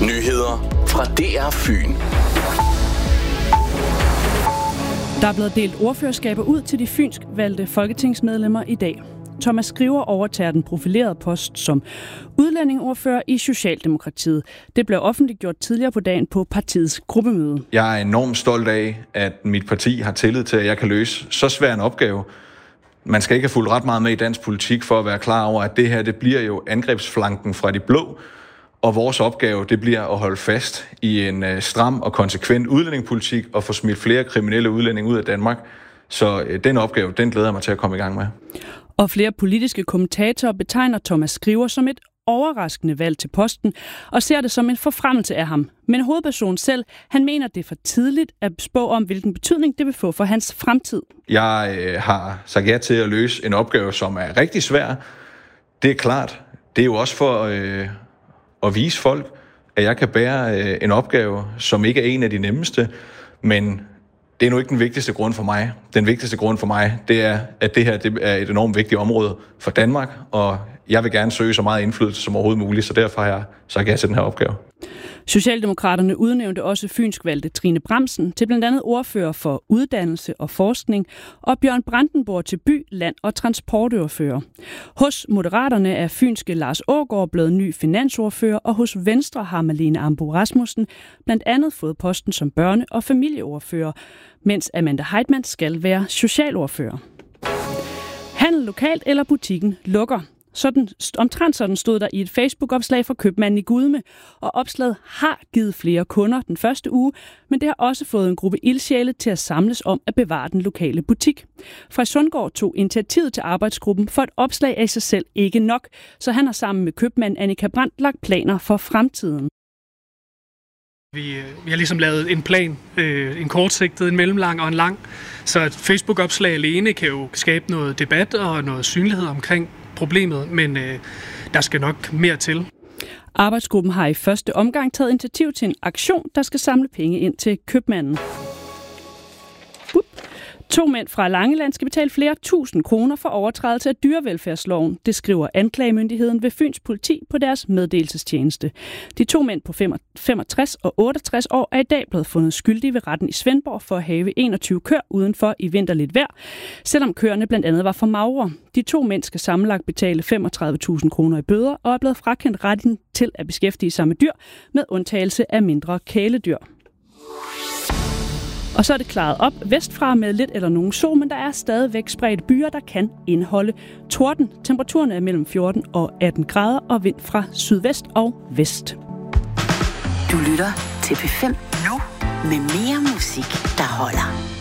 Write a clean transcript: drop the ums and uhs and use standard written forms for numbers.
Nyheder fra DR Fyn. Der er blevet delt ordførerskaber ud til de fynsk valgte folketingsmedlemmer i dag. Thomas Skriver overtager den profilerede post som udlændingeordfører i Socialdemokratiet. Det blev offentliggjort tidligere på dagen på partiets gruppemøde. Jeg er enormt stolt af, at mit parti har tillid til, at jeg kan løse så svær en opgave. Man skal ikke have fulgt ret meget med i dansk politik for at være klar over, at det her det bliver jo angrebsflanken fra de blå. Og vores opgave, det bliver at holde fast i en stram og konsekvent udlændingepolitik og få smidt flere kriminelle udlændinge ud af Danmark. Så den opgave, den glæder jeg mig til at komme i gang med. Og flere politiske kommentatorer betegner Thomas Skriver som et overraskende valg til posten og ser det som en forfremmelse af ham. Men hovedpersonen selv, han mener, det er for tidligt at spå om, hvilken betydning det vil få for hans fremtid. Jeg har sagt ja til at løse en opgave, som er rigtig svær. Det er klart. Det er jo også for at vise folk, at jeg kan bære en opgave, som ikke er en af de nemmeste, men det er nu ikke den vigtigste grund for mig. Den vigtigste grund for mig, det er, at det her det er et enormt vigtigt område for Danmark, og jeg vil gerne søge så meget indflydelse som overhovedet muligt, så derfor har jeg sagt ja til den her opgave. Socialdemokraterne udnævnte også fynsk valgte Trine Bramsen til blandt andet ordfører for uddannelse og forskning, og Bjørn Brandenborg til by, land og transportordfører. Hos Moderaterne er fynske Lars Aagaard blevet ny finansordfører, og hos Venstre har Marlene Ambo-Rasmussen blandt andet fået posten som børne- og familieordfører, mens Amanda Heitmann skal være socialordfører. Handel lokalt eller butikken lukker. Omtrent sådan stod der i et Facebook-opslag fra købmanden i Gudme, og opslaget har givet flere kunder den første uge, men det har også fået en gruppe ildsjæle til at samles om at bevare den lokale butik. Fra Sundgaard tog initiativet til arbejdsgruppen, for et opslag er i sig selv ikke nok, så han har sammen med købmand Annika Brandt lagt planer for fremtiden. Vi har ligesom lavet en plan, en kortsigtet, en mellemlang og en lang, så et Facebook-opslag alene kan jo skabe noget debat og noget synlighed omkring problemet, men der skal nok mere til. Arbejdsgruppen har i første omgang taget initiativ til en aktion, der skal samle penge ind til købmanden. 2 mænd fra Langeland skal betale flere tusind kroner for overtrædelse af dyrevelfærdsloven. Det skriver anklagemyndigheden ved Fyns politi på deres meddelelsestjeneste. De 2 mænd på 65 og 68 år er i dag blevet fundet skyldige ved retten i Svendborg for at have 21 køer udenfor i vinterligt vejr, selvom køerne blandt andet var for magre. De 2 mænd skal sammenlagt betale 35.000 kroner i bøder og er blevet frakendt retten til at beskæftige sig med dyr med undtagelse af mindre kæledyr. Og så er det klaret op vestfra med lidt eller nogen sol, men der er stadigvæk spredte byer, der kan indeholde torden. Temperaturen er mellem 14 og 18 grader og vind fra sydvest og vest. Du lytter til P5 nu med mere musik, der holder.